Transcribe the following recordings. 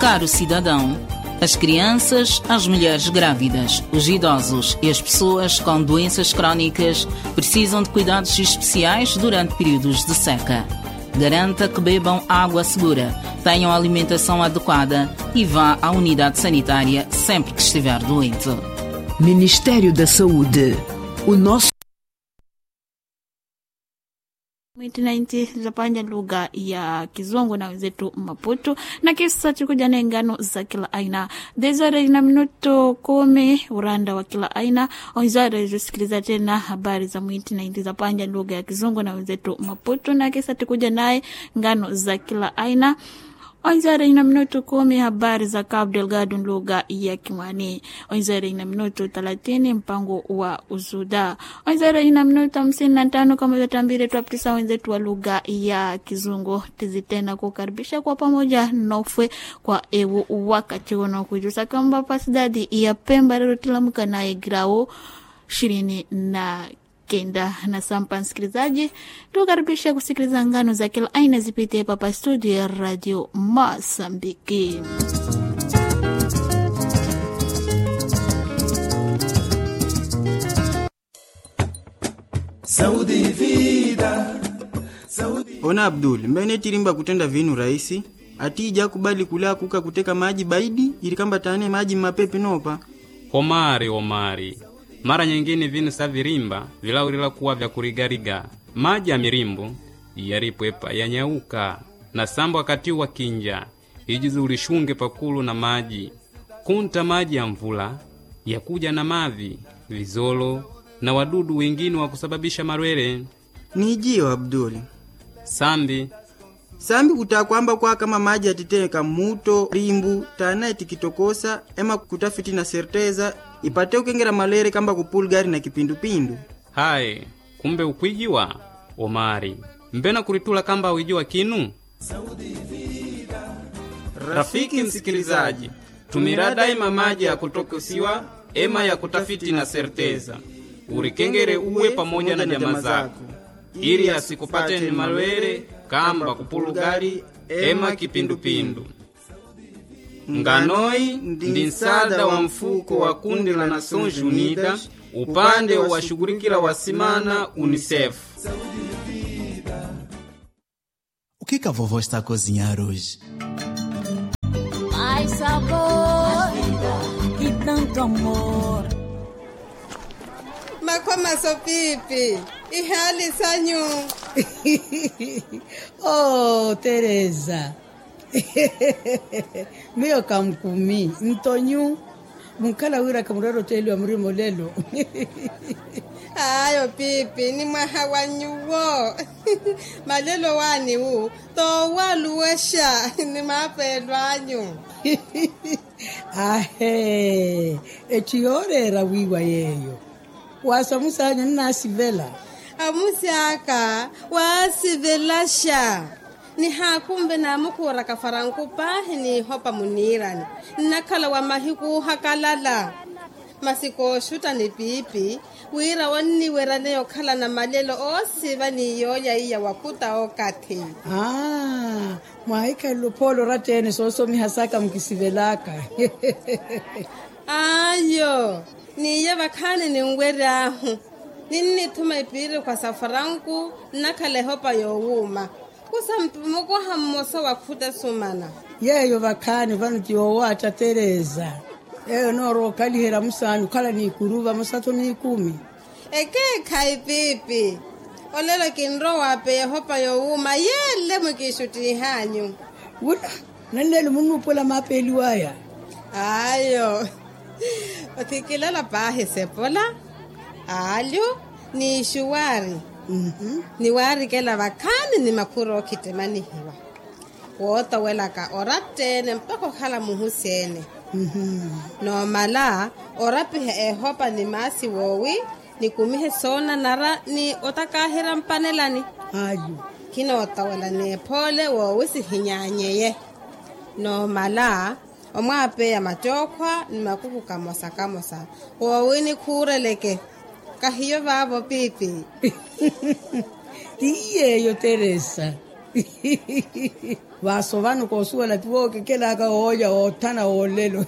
Caro cidadão, as crianças, as mulheres grávidas, os idosos e as pessoas com doenças crónicas precisam de cuidados especiais durante períodos de seca. Garanta que bebam água segura, tenham alimentação adequada e vá à unidade sanitária sempre que estiver doente. Ministério da Saúde. O nosso Mwiti zapanja lugha ya Kizungu na wenzetu Maputo, na kisa tukuja na ngano za kila aina. Dezare na minuto 10 uranda wa kila aina. Onzare zusikiliza tena habari za Mwiti zapanja lugha ya Kizungu na wenzetu Maputo, na kisa tukuja naye ngano za kila aina. Onzare ina minuto 10 habari za Cabo Delgado lugha ya Kimwani. Onzare ina minuto 30 mpango wa uzuda. Onzare ina minuto 55 kama zatambire tuapisa wenzetu wa lugha ya Kizungu. Tizitena kukaribisha kwa pamoja nofwe kwa ewu wakati unaokujusa kamba pasidadi ya Pemba rutilamuka na grao 29 na sampa msikilizaji, tukaribisha kusikiliza ngano za kila aina zipite papa studio ya Radio Mozambique. Saudi vida. Ona Abdul, mbene tirimba kutenda vinu raisi. Atija kubali kula kuka kuteka maji baidi ili kamba tane maji mapepe nopa. Omari. Mara nyingine vinu savirimba vilaurila kuwa vya kurigariga. Maji ya mirimbu yaripwepa yanyauka na samba wakati wa kinja ijizu ulishunge pakulu na maji. Kunta maji ya mvula yakuja na mavi, vizolo na wadudu wengine wa kusababisha marwere. Nijio Abduli. Sambi kutakwamba kwa kama maji atiteka muto, rimbu, tana itikitokosa, ema kutafiti na serteza, ipate ukengera malere kamba kupulgari na kipindupindu. Hai, kumbe ukwijiwa, Omari. Mbena kuritula kamba uijiwa kinu? Rafiki msikilizaji, tumira daima maji ya kutokosiwa, ema ya kutafiti na serteza. Urikengere uwe pamoja na jamaa zako, ili asikupate ni malwere kamba kupulugari ema kipindupindu. Nganoi ndi nsada wa mfuko wa kundi la Nações Unidas upande wa shughulikila wasimana UNICEF. O que a vovó está a cozinhar hoje? Mais sabor e tanto amor. Makoma sopipi, ihali sanyu. Oh, Teresa. Mio kamkumi, ntonyu. Mukala wira kamurero teli wa mrimo lelo. Ayo pipi, ni mahawanyuwo. Malelo wani wu, to waluwesha, ni mapendwa anyu. Ahe, echiore rawiwa yeyo. Wasamusa nina sivela. Amusiaka, wasivelasha. Ni hakumbe na mukura kafarankupa ni hopa munirani. Nakala wa mahiku hakalala. Masiko shuta ni pipi. Wira wani wera neo kala na malelo osiva ni yoya iya wakuta okati. Mahika lupolo ratene soso mihasaka mkisivelaka. Ayo, ni yaba kane ni ngwera ahu. Nini tumaipiri kwa safaranku nakale hopa yowuma. Kusa mpumuko hamoso wakuta sumana. Yeyo vakane vanu kiowata Teresa. Eyo noro kalihera musanyu kala ni kuruva masato ni 10. Eke kai pipi. Olelo kinro wape hopa yowuma yele mukishuti hanyu. Wula, nanele munupola mapeli waya. Ayo. Otikilala pahe sepola. Alyo ni shuwari. Ni wari kela vakani ni makuro kitemani hiwa. Wota welaka oratene mpako khala muhusene. No mala orapihe hopa ni masi wowi ni kumihe sona nara ni otakahira mpanelani. Ayo. Kino otawela ne pole wowi si hinyanyeye. No mala omwape ya matokwa ni makuku kamosa. Wowi ni kureleke. Kahiyo babo pipi. Tiye yo Teresa. vaso vanu kosuela tuoke kela ka oja otana olelo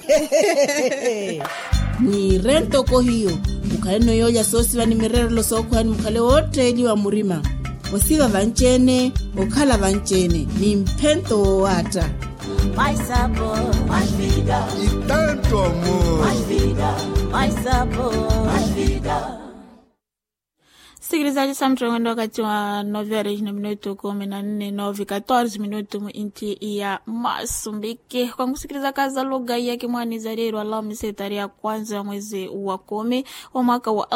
ni rento ko hiyo mukale yoya sosi vani mirero lo sokwani mukale wote ili wa murima osiva vanchene okhala vanchene ni mpento wata mais sabor, mais vida e tanto amor, mais vida, mais sabor, mais vida. Sikilizaji samtrongo wakati wa 9:14 9:14 minuto mu inti ya Masumbike. Kwa kusikiliza kaza lugha ya Kimwani Zalero Alhamisi tarehe kwanza ya mwezi wa 10 wa mwaka wa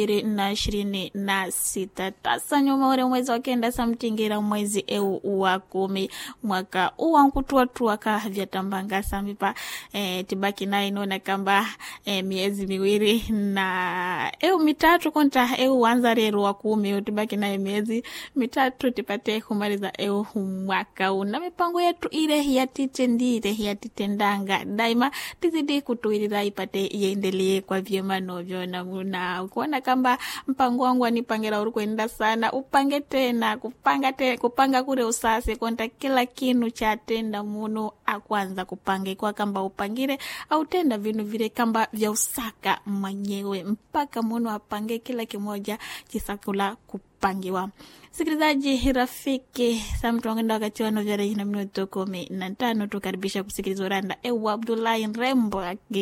2026. Tasa nyuma wale mwezi wa kenda samtingira mwezi wa 10 mwaka uwa nkutua ka vyatambanga samipa tibaki na inona kamba miezi miwili na mitatu konta wanza rero wa 10 utibaki na miezi mitatu tipate kumaliza mwaka una mipango yetu ile yatitendanga daima tizidi kutuilira ipate iendelee kwa vyema novyo na kuona kamba mpango wangu anipangira uri kwenda sana upange tena kupanga kule usase konta kila kinu cha tenda muno akwanza kupange kwa kamba upangire au tenda vinu vile kamba vya usaka mwenyewe mpaka muno apange kila kimoja chisakula kupangiwa. Sikilizaji rafiki samtuangenda wakati wa 9:15 tukaribisha kusikiliza Randa Abdullahi Rembo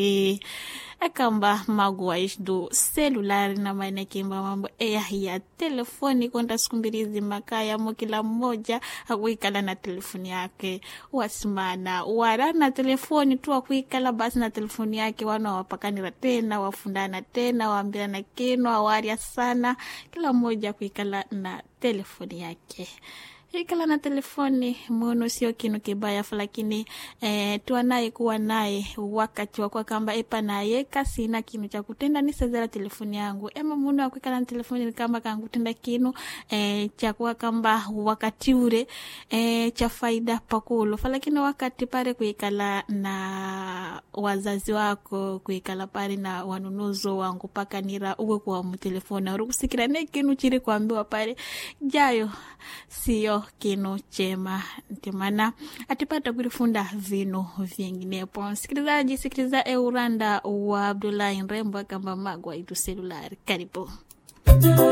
akamba magwa ishdu cellular na maana kimba mambo ya telefoni konta sikumbirizi makaya mo kila mmoja akuikala na telefoni yake wasimana warana telefoni tu akuikala basi na telefoni yake wana wapakanira tena wafundana tena waambiana kino awaria sana kila mmoja kuikala na telefoni yake. Ikala na telefoni mono sio kinu kibaya lakini tuanaye kuwa naye wakati wa kwa kamba naye kasi na kinu cha kutenda ni sazera telefoni yangu ema muno akikala na telefoni ni kama kangu tenda kinu cha kwa kamba wakati ure cha faida pakulo lakini wakati pare kuikala na wazazi wako kuikala pare na wanunuzo wangu paka nira uwe kwa telefoni uri kusikira ne kinu chiri kuambiwa pare jayo sio kino chema ntimana atipata kulifunda vino vinginepo. Sikiliza Randa wa Abdullahi Rembo kamba magwa itu cellular karibu.